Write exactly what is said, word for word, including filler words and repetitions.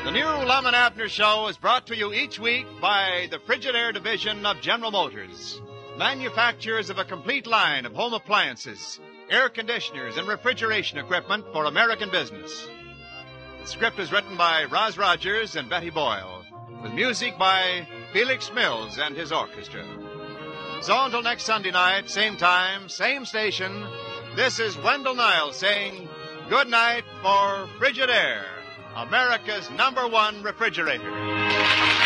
The new Lum and Abner Show is brought to you each week by the Frigidaire division of General Motors, manufacturers of a complete line of home appliances, air conditioners, and refrigeration equipment for American business. The script is written by Roz Rogers and Betty Boyle, with music by Felix Mills and his orchestra. So until next Sunday night, same time, same station, this is Wendell Niles saying good night for Frigidaire, America's number one refrigerator.